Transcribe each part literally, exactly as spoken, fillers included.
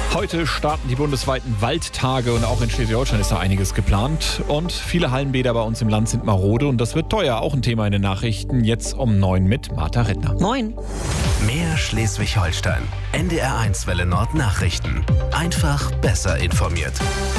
Heute starten die bundesweiten Waldtage und auch in Schleswig-Holstein ist da einiges geplant. Und viele Hallenbäder bei uns im Land sind marode und das wird teuer. Auch ein Thema in den Nachrichten. Jetzt um neun mit Martha Rittner. Moin. Mehr Schleswig-Holstein. N D R eins Welle Nord Nachrichten. Einfach besser informiert.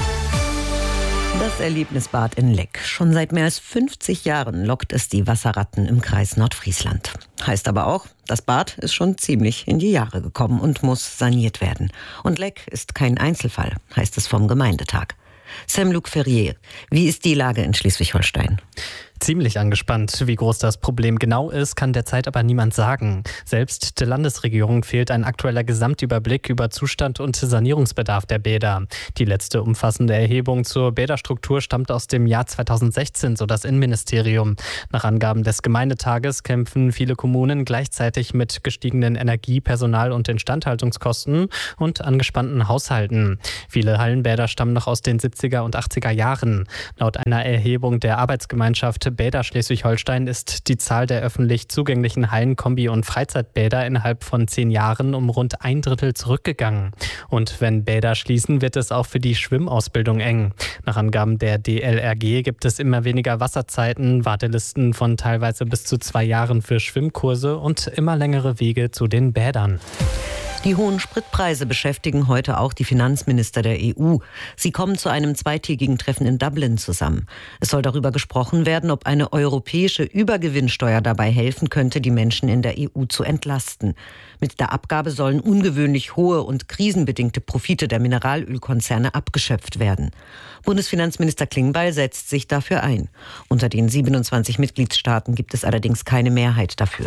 Das Erlebnisbad in Leck. Schon seit mehr als fünfzig Jahren lockt es die Wasserratten im Kreis Nordfriesland. Heißt aber auch, das Bad ist schon ziemlich in die Jahre gekommen und muss saniert werden. Und Leck ist kein Einzelfall, heißt es vom Gemeindetag. Sam-Luc Ferrier, wie ist die Lage in Schleswig-Holstein? Ziemlich angespannt. Wie groß das Problem genau ist, kann derzeit aber niemand sagen. Selbst der Landesregierung fehlt ein aktueller Gesamtüberblick über Zustand und Sanierungsbedarf der Bäder. Die letzte umfassende Erhebung zur Bäderstruktur stammt aus dem Jahr zweitausendsechzehn, so das Innenministerium. Nach Angaben des Gemeindetages kämpfen viele Kommunen gleichzeitig mit gestiegenen Energie-, Personal- und Instandhaltungskosten und angespannten Haushalten. Viele Hallenbäder stammen noch aus den siebziger und achtziger Jahren. Laut einer Erhebung der Arbeitsgemeinschaft Bäder Schleswig-Holstein ist die Zahl der öffentlich zugänglichen Hallen-, Kombi- und Freizeitbäder innerhalb von zehn Jahren um rund ein Drittel zurückgegangen. Und wenn Bäder schließen, wird es auch für die Schwimmausbildung eng. Nach Angaben der D L R G gibt es immer weniger Wasserzeiten, Wartelisten von teilweise bis zu zwei Jahren für Schwimmkurse und immer längere Wege zu den Bädern. Die hohen Spritpreise beschäftigen heute auch die Finanzminister der E U. Sie kommen zu einem zweitägigen Treffen in Dublin zusammen. Es soll darüber gesprochen werden, ob eine europäische Übergewinnsteuer dabei helfen könnte, die Menschen in der E U zu entlasten. Mit der Abgabe sollen ungewöhnlich hohe und krisenbedingte Profite der Mineralölkonzerne abgeschöpft werden. Bundesfinanzminister Klingbeil setzt sich dafür ein. Unter den siebenundzwanzig Mitgliedstaaten gibt es allerdings keine Mehrheit dafür.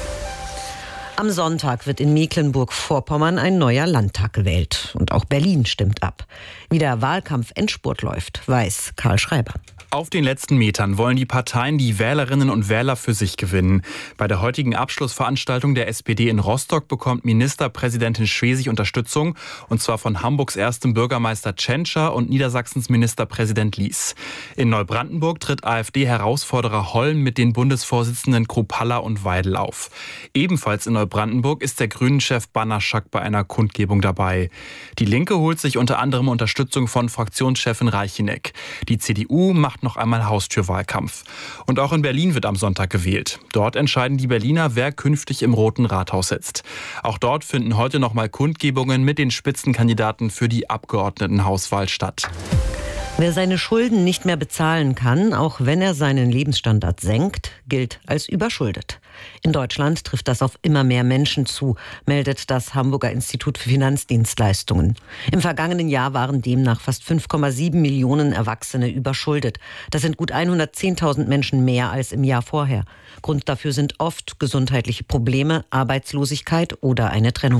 Am Sonntag wird in Mecklenburg-Vorpommern ein neuer Landtag gewählt. Und auch Berlin stimmt ab. Wie der Wahlkampf-Endspurt läuft, weiß Karl Schreiber. Auf den letzten Metern wollen die Parteien die Wählerinnen und Wähler für sich gewinnen. Bei der heutigen Abschlussveranstaltung der S P D in Rostock bekommt Ministerpräsidentin Schwesig Unterstützung, und zwar von Hamburgs erstem Bürgermeister Tschentscher und Niedersachsens Ministerpräsident Lies. In Neubrandenburg tritt AfD-Herausforderer Holm mit den Bundesvorsitzenden Kruppalla und Weidel auf. Ebenfalls in Neubrandenburg ist der Grünen-Chef Banaschak bei einer Kundgebung dabei. Die Linke holt sich unter anderem Unterstützung von Fraktionschefin Reicheneck. Die C D U macht noch einmal Haustürwahlkampf. Und auch in Berlin wird am Sonntag gewählt. Dort entscheiden die Berliner, wer künftig im Roten Rathaus sitzt. Auch dort finden heute noch mal Kundgebungen mit den Spitzenkandidaten für die Abgeordnetenhauswahl statt. Wer seine Schulden nicht mehr bezahlen kann, auch wenn er seinen Lebensstandard senkt, gilt als überschuldet. In Deutschland trifft das auf immer mehr Menschen zu, meldet das Hamburger Institut für Finanzdienstleistungen. Im vergangenen Jahr waren demnach fast fünf Komma sieben Millionen Erwachsene überschuldet. Das sind gut hundertzehntausend Menschen mehr als im Jahr vorher. Grund dafür sind oft gesundheitliche Probleme, Arbeitslosigkeit oder eine Trennung.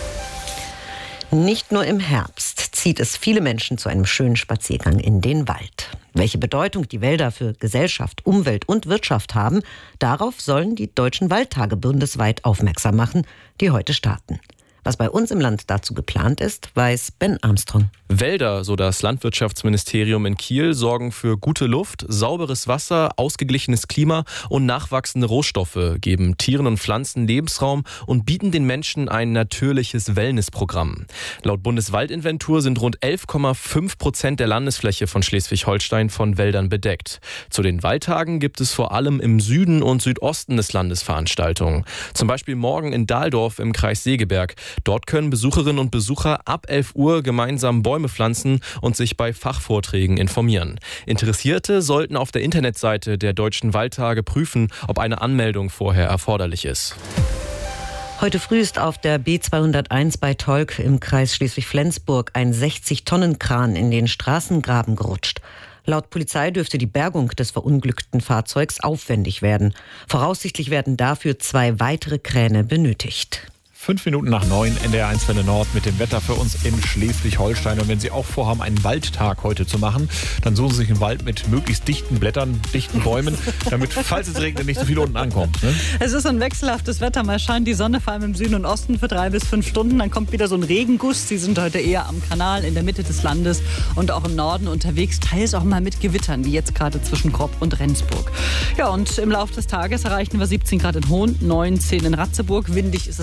Nicht nur im Herbst zieht es viele Menschen zu einem schönen Spaziergang in den Wald. Welche Bedeutung die Wälder für Gesellschaft, Umwelt und Wirtschaft haben, darauf sollen die Deutschen Waldtage bundesweit aufmerksam machen, die heute starten. Was bei uns im Land dazu geplant ist, weiß Ben Armstrong. Wälder, so das Landwirtschaftsministerium in Kiel, sorgen für gute Luft, sauberes Wasser, ausgeglichenes Klima und nachwachsende Rohstoffe, geben Tieren und Pflanzen Lebensraum und bieten den Menschen ein natürliches Wellnessprogramm. Laut Bundeswaldinventur sind rund elf Komma fünf Prozent der Landesfläche von Schleswig-Holstein von Wäldern bedeckt. Zu den Waldtagen gibt es vor allem im Süden und Südosten des Landes Veranstaltungen. Zum Beispiel morgen in Dahldorf im Kreis Segeberg. Dort können Besucherinnen und Besucher ab elf Uhr gemeinsam Bäume pflanzen und sich bei Fachvorträgen informieren. Interessierte sollten auf der Internetseite der Deutschen Waldtage prüfen, ob eine Anmeldung vorher erforderlich ist. Heute früh ist auf der B zweihunderteins bei Tolk im Kreis Schleswig-Flensburg ein sechzig Tonnen Kran in den Straßengraben gerutscht. Laut Polizei dürfte die Bergung des verunglückten Fahrzeugs aufwendig werden. Voraussichtlich werden dafür zwei weitere Kräne benötigt. Fünf Minuten nach neun, N D R eins Welle Nord mit dem Wetter für uns in Schleswig-Holstein. Und wenn Sie auch vorhaben, einen Waldtag heute zu machen, dann suchen Sie sich einen Wald mit möglichst dichten Blättern, dichten Bäumen, damit, falls es regnet, nicht so viel unten ankommt. Ne? Es ist ein wechselhaftes Wetter. Mal scheint die Sonne, vor allem im Süden und Osten, für drei bis fünf Stunden. Dann kommt wieder so ein Regenguss. Sie sind heute eher am Kanal in der Mitte des Landes und auch im Norden unterwegs. Teils auch mal mit Gewittern, wie jetzt gerade zwischen Kropp und Rendsburg. Ja, und im Laufe des Tages erreichen wir siebzehn Grad in Hohn, neunzehn in Ratzeburg. Windig ist es auch noch.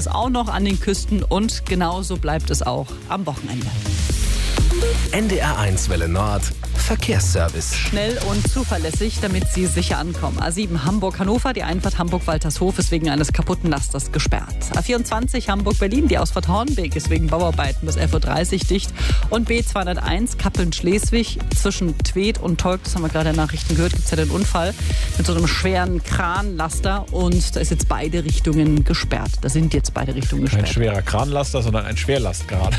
noch an den Küsten und genauso bleibt es auch am Wochenende. N D R eins Welle Nord Verkehrsservice. Schnell und zuverlässig, damit Sie sicher ankommen. A sieben Hamburg-Hannover, die Einfahrt Hamburg-Waltershof ist wegen eines kaputten Lasters gesperrt. A vierundzwanzig Hamburg-Berlin, die Ausfahrt Hornbeek ist wegen Bauarbeiten bis elf Uhr dreißig dicht. Und B zweihunderteins Kappeln-Schleswig zwischen Tweed und Tolk, das haben wir gerade in den Nachrichten gehört, gibt es ja den Unfall mit so einem schweren Kranlaster und da ist jetzt beide Richtungen gesperrt. Da sind jetzt beide Richtungen gesperrt. Kein schwerer Kranlaster, sondern ein Schwerlastgrad.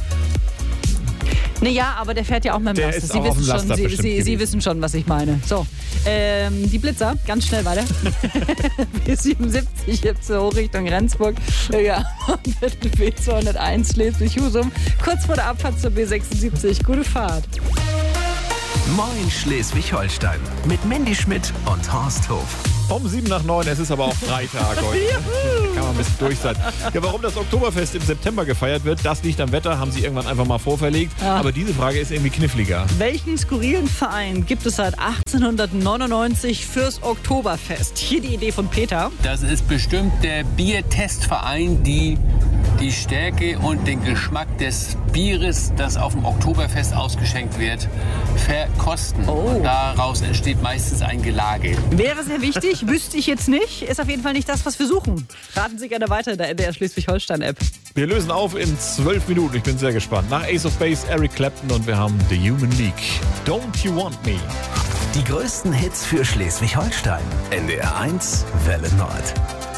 Naja, aber der fährt ja auch mit dem Der Laster. ist Sie, auch auf wissen dem Laster schon, Sie, bestimmt Sie, Sie gewesen. wissen schon, was ich meine. So, ähm, die Blitzer, ganz schnell weiter. B siebenundsiebzig jetzt so hoch Richtung Rendsburg. Ja, und B zweihunderteins Schleswig-Husum. Kurz vor der Abfahrt zur B sechsundsiebzig. Gute Fahrt. Moin Schleswig-Holstein mit Mandy Schmidt und Horst Hof. Um sieben nach neun, es ist aber auch Freitag heute. Kann man ein bisschen durch sein. Ja, warum das Oktoberfest im September gefeiert wird, das liegt am Wetter, haben sie irgendwann einfach mal vorverlegt. Ja. Aber diese Frage ist irgendwie kniffliger. Welchen skurrilen Verein gibt es seit achtzehnhundertneunundneunzig fürs Oktoberfest? Hier die Idee von Peter. Das ist bestimmt der Biertestverein, die die Stärke und den Geschmack des Bieres, das auf dem Oktoberfest ausgeschenkt wird, verkosten. Oh. Und daraus entsteht meistens ein Gelage. Wäre sehr wichtig, wüsste ich jetzt nicht. Ist auf jeden Fall nicht das, was wir suchen. Raten Sie gerne weiter in der N D R Schleswig-Holstein-App. Wir lösen auf in zwölf Minuten. Ich bin sehr gespannt. Nach Ace of Base, Eric Clapton und wir haben The Human League. Don't You Want Me? Die größten Hits für Schleswig-Holstein. N D R eins Welle Nord.